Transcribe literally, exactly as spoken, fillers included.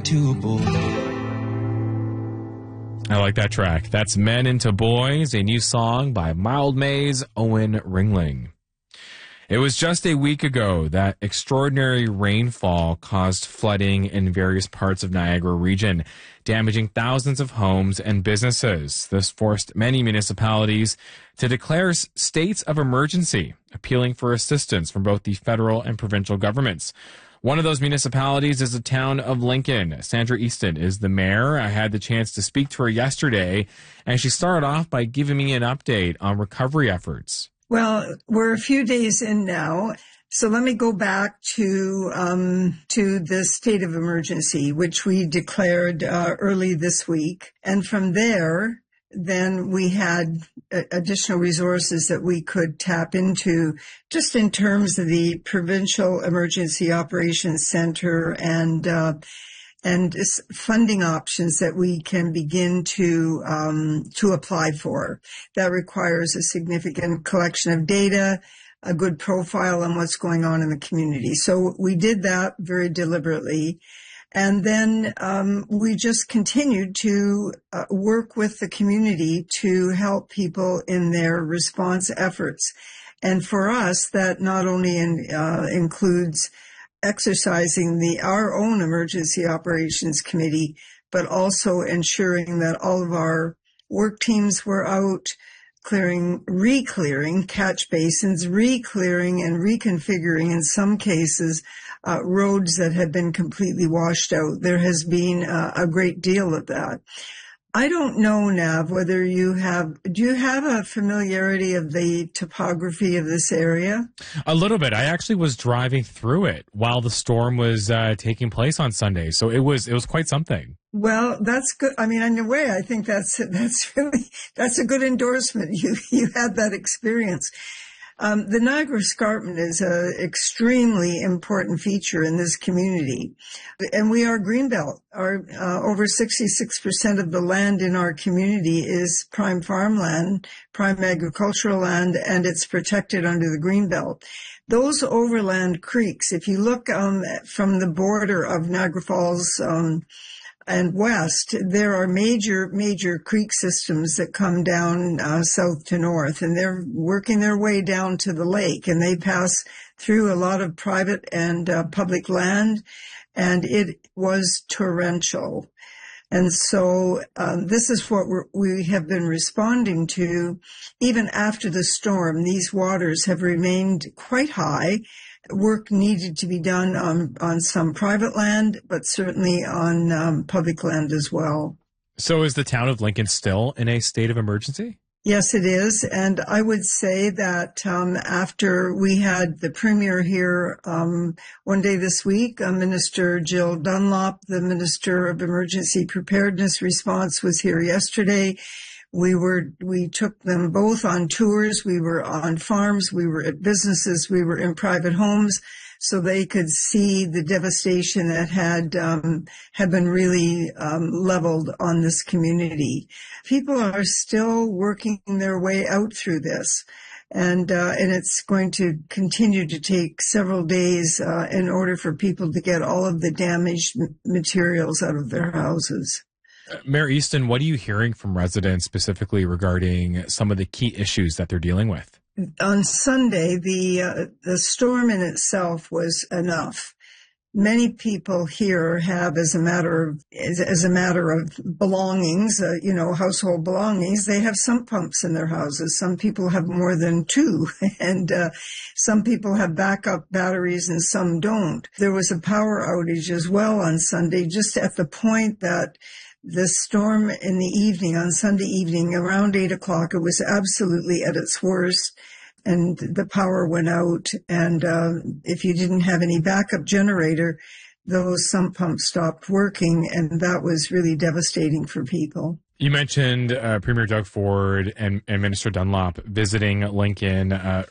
into a boy. I like that track. That's Men Into Boys, a new song by Mildmay's Owen Ringling. It was just a week ago that extraordinary rainfall caused flooding in various parts of Niagara region, damaging thousands of homes and businesses. This forced many municipalities to declare states of emergency, appealing for assistance from both the federal and provincial governments. One of those municipalities is the town of Lincoln. Sandra Easton is the mayor. I had the chance to speak to her yesterday, and she started off by giving me an update on recovery efforts. Well, we're a few days in now. So let me go back to um, to the state of emergency, which we declared uh, early this week. And from there, then we had additional resources that we could tap into just in terms of the Provincial Emergency Operations Center and uh, and funding options that we can begin to um, to apply for. That requires a significant collection of data, a good profile on what's going on in the community. So we did that very deliberately. And then um, we just continued to uh, work with the community to help people in their response efforts. And for us, that not only in, uh, includes exercising the our own Emergency Operations Committee, but also ensuring that all of our work teams were out clearing, re-clearing catch basins, re-clearing and reconfiguring, in some cases, Uh, roads that had been completely washed out. There has been uh, a great deal of that. I don't know, Nav, whether you have, do you have a familiarity of the topography of this area? A little bit. I actually was driving through it while the storm was uh, taking place on Sunday. So it was, it was quite something. Well, that's good. I mean, in a way, I think that's, that's really, that's a good endorsement. You, you had that experience. Um, the Niagara Escarpment is an extremely important feature in this community, and we are Greenbelt. Our uh, over sixty-six percent of the land in our community is prime farmland, prime agricultural land, and it's protected under the Greenbelt. Those overland creeks, if you look um, from the border of Niagara Falls um, and west, there are major, major creek systems that come down uh, south to north, and they're working their way down to the lake, and they pass through a lot of private and uh, public land, and it was torrential. And so um, this is what we're, we have been responding to. Even after the storm, these waters have remained quite high. Work needed to be done on, on some private land, but certainly on um, public land as well. So is the town of Lincoln still in a state of emergency? Yes, it is. And I would say that um, after we had the Premier here um, one day this week, uh, Minister Jill Dunlop, the Minister of Emergency Preparedness Response, was here yesterday. We were, we took them both on tours. We were on farms. We were at businesses. We were in private homes so they could see the devastation that had, um, had been really, um, leveled on this community. People are still working their way out through this. And, uh, and it's going to continue to take several days, uh, in order for people to get all of the damaged materials out of their houses. Mayor Easton, what are you hearing from residents specifically regarding some of the key issues that they're dealing with? On Sunday, the uh, the storm in itself was enough. Many people here have, as a matter of as, as a matter of belongings, uh, you know, household belongings, they have sump pumps in their houses. Some people have more than two, and uh, some people have backup batteries, and some don't. There was a power outage as well on Sunday, just at the point that the storm in the evening, on Sunday evening, around eight o'clock, it was absolutely at its worst, and the power went out. And uh, if you didn't have any backup generator, those sump pumps stopped working, and that was really devastating for people. You mentioned uh, Premier Doug Ford and, and Minister Dunlop visiting Lincoln uh,